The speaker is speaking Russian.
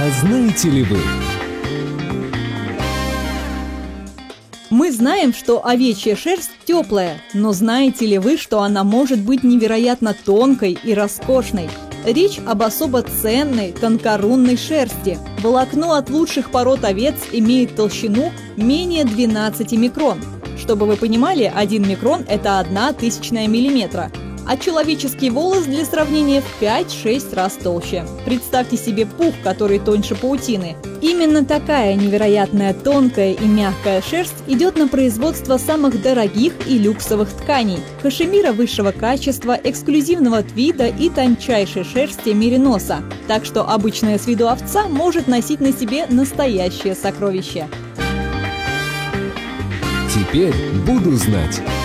А знаете ли вы? Мы знаем, что овечья шерсть теплая, но знаете ли вы, что она может быть невероятно тонкой и роскошной? Речь об особо ценной тонкорунной шерсти. Волокно от лучших пород овец имеет толщину менее 12 микрон. Чтобы вы понимали, 1 микрон – это 1/1000 миллиметра. А человеческий волос для сравнения в 5-6 раз толще. Представьте себе пух, который тоньше паутины. Именно такая невероятная тонкая и мягкая шерсть идет на производство самых дорогих и люксовых тканей, кашемира высшего качества, эксклюзивного твида и тончайшей шерсти мериноса. Так что обычная с виду овца может носить на себе настоящее сокровище. Теперь буду знать.